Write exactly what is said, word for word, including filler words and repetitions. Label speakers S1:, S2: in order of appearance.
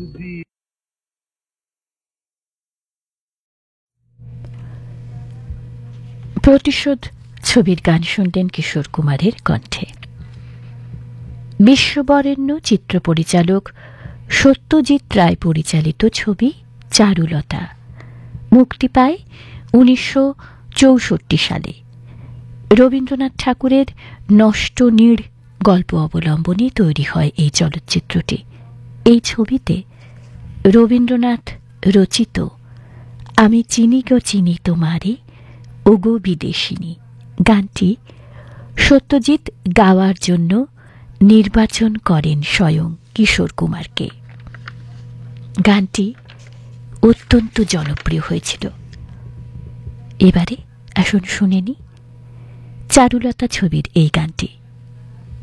S1: প্রতিশোধ ছবির গান শুনলেন কিশোর কুমারের কণ্ঠে। বিশ্ববরেণ্য চিত্র পরিচালক সত্যজিৎ রায় পরিচালিত ছবি চারুলতা মুক্তি পায় উনিশশো চৌষট্টি সালে। রবীন্দ্রনাথ ঠাকুরের নষ্ট নীড় গল্প অবলম্বনে তৈরি হয় এই চলচ্চিত্রটি। এই ছবিতে রবীন্দ্রনাথ রচিত আমি চিনি গো চিনি তোমারে ওগো বিদেশিনী গানটি সত্যজিৎ গাওয়ার জন্য নির্বাচন করেন স্বয়ং কিশোর কুমারকে। গানটি অত্যন্ত জনপ্রিয় হয়েছিল। এবারে আসুন শুনে নি চারুলতা ছবির এই গানটি।